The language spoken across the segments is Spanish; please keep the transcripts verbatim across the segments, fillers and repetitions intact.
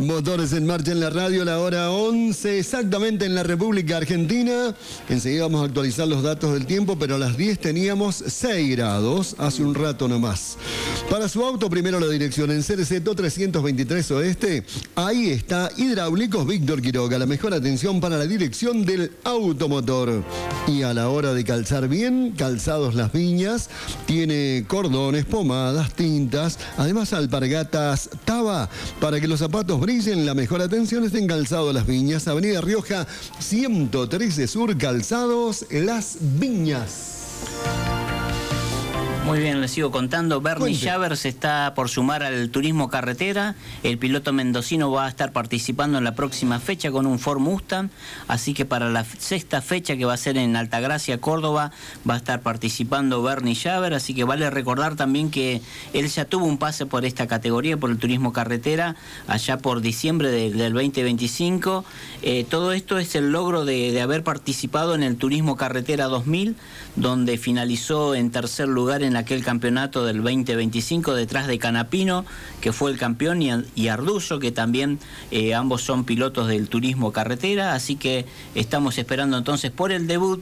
Motores en marcha en la radio, la hora once exactamente en la República Argentina. Enseguida vamos a actualizar los datos del tiempo, pero a las diez teníamos seis grados, hace un rato nomás. Para su auto, primero la dirección en Cereceto trescientos veintitrés Oeste. Ahí está Hidráulicos Víctor Quiroga, la mejor atención para la dirección del automotor. Y a la hora de calzar bien, Calzados Las Viñas, tiene cordones, pomadas, tintas, además alpargatas Taba, para que los zapatos brillen. La mejor atención está en Calzados Las Viñas, Avenida Rioja ciento trece Sur, Calzados Las Viñas. Muy bien, les sigo contando. Bernie Schaber se está por sumar al turismo carretera. El piloto mendocino va a estar participando en la próxima fecha con un Ford Mustang. Así que para la sexta fecha, que va a ser en Altagracia, Córdoba, va a estar participando Bernie Schaber. Así que vale recordar también que él ya tuvo un pase por esta categoría, por el turismo carretera, allá por diciembre de, del veinte veinticinco. Eh, todo esto es el logro de, de haber participado en el turismo carretera dos mil, donde finalizó en tercer lugar en aquel campeonato del veinte veinticinco detrás de Canapino, que fue el campeón, y, y Arduzzo, que también eh, ambos son pilotos del turismo carretera. Así que estamos esperando entonces por el debut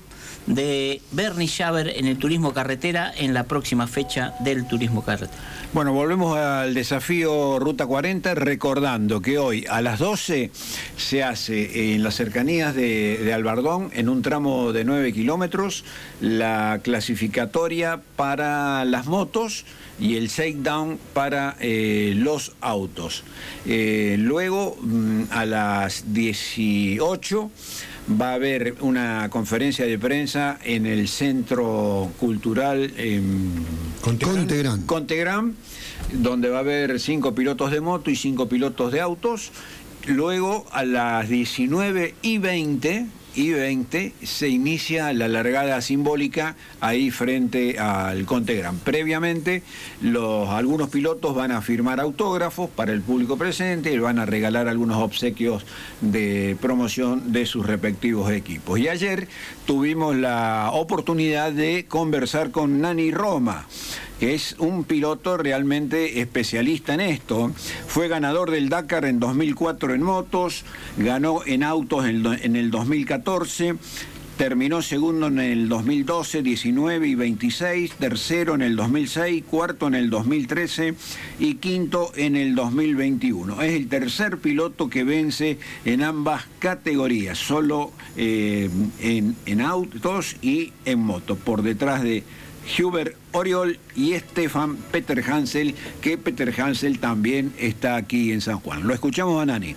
de Bernie Schaber en el turismo carretera en la próxima fecha del turismo carretera. Bueno, volvemos al desafío Ruta cuarenta, recordando que hoy a las doce se hace en las cercanías de, de Albardón, en un tramo de nueve kilómetros, la clasificatoria para las motos y el shakedown para eh, los autos. Eh, luego, a las dieciocho, va a haber una conferencia de prensa en el Centro Cultural eh, Contegrán. Contegrán, donde va a haber cinco pilotos de moto y cinco pilotos de autos. Luego, a las diecinueve y veinte, y veinte se inicia la largada simbólica ahí frente al Contegrán. Previamente, los, algunos pilotos van a firmar autógrafos para el público presente y van a regalar algunos obsequios de promoción de sus respectivos equipos. Y ayer tuvimos la oportunidad de conversar con Nani Roma, que es un piloto realmente especialista en esto. Fue ganador del Dakar en dos mil cuatro en motos, ganó en autos en, en el dos mil catorce, terminó segundo en el dos mil doce, diecinueve y veintiséis, tercero en el dos mil seis, cuarto en el dos mil trece y quinto en el dos mil veintiuno. Es el tercer piloto que vence en ambas categorías, solo eh, en, en autos y en moto, por detrás de Hubert Oriol y Stefan Peter Hansel, que Peter Hansel también está aquí en San Juan. Lo escuchamos a Nani.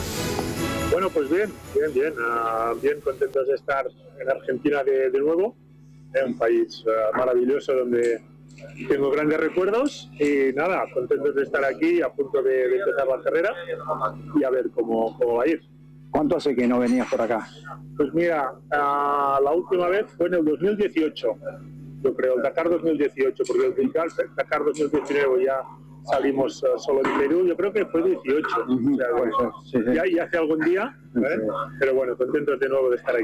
Bueno, pues bien, bien, bien, uh, bien contentos de estar en Argentina de, de nuevo, en un país uh, maravilloso donde tengo grandes recuerdos y nada, contentos de estar aquí a punto de, de empezar la carrera y a ver cómo, cómo va a ir. ¿Cuánto hace que no venías por acá? Pues mira, uh, la última vez fue en el dos mil dieciocho. Yo creo, el Dakar dos mil dieciocho, porque el Dakar dos mil diecinueve ya salimos uh, solo en Perú, yo creo que fue dieciocho, uh-huh. O sea, bueno, sí, sí. Ya, ya hace algún día, ¿eh? Sí. Pero bueno, contentos de nuevo de estar aquí.